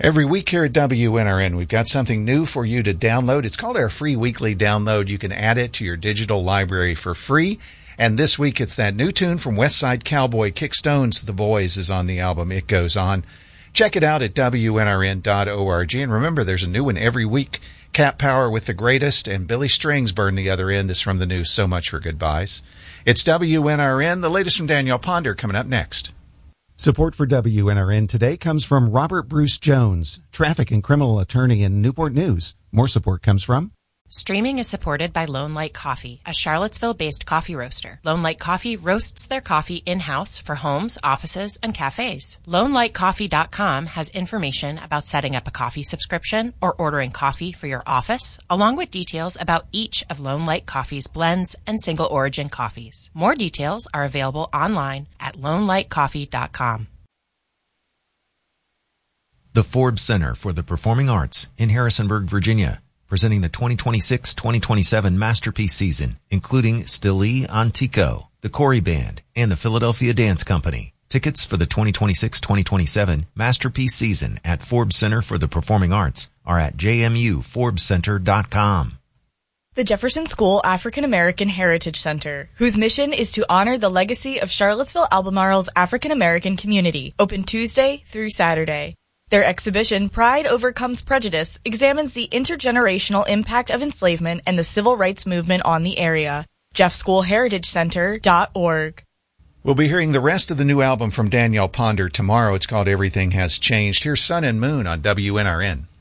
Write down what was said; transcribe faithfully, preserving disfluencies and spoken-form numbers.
Every week here at W N R N, we've got something new for you to download. It's called our free weekly download. You can add it to your digital library for free. And this week, it's that new tune from West Side Cowboy, Kick Stones, The Boys is on the album It Goes On. Check it out at W N R N dot org. And remember, there's a new one every week. Cat Power with the Greatest, and Billy Stringsburn, the other end, is from the new So Much for Goodbyes. It's W N R N, the latest from Danielle Ponder, coming up next. Support for W N R N today comes from Robert Bruce Jones, traffic and criminal attorney in Newport News. More support comes from Streaming is supported by Lone Light Coffee, a Charlottesville-based coffee roaster. Lone Light Coffee roasts their coffee in-house for homes, offices, and cafes. Lone Light Coffee dot com has information about setting up a coffee subscription or ordering coffee for your office, along with details about each of Lone Light Coffee's blends and single-origin coffees. More details are available online at Lone Light Coffee dot com. The Forbes Center for the Performing Arts in Harrisonburg, Virginia, presenting the twenty twenty-six twenty twenty-seven Masterpiece Season, including Stili Antico, the Corey Band, and the Philadelphia Dance Company. Tickets for the twenty twenty-six twenty twenty-seven Masterpiece Season at Forbes Center for the Performing Arts are at j m u forbes center dot com. The Jefferson School African American Heritage Center, whose mission is to honor the legacy of Charlottesville-Albemarle's African American community, open Tuesday through Saturday. Their exhibition, Pride Overcomes Prejudice, examines the intergenerational impact of enslavement and the civil rights movement on the area. jeff school heritage center dot org. We'll be hearing the rest of the new album from Danielle Ponder tomorrow. It's called Everything Has Changed. Here's Sun and Moon on W N R N.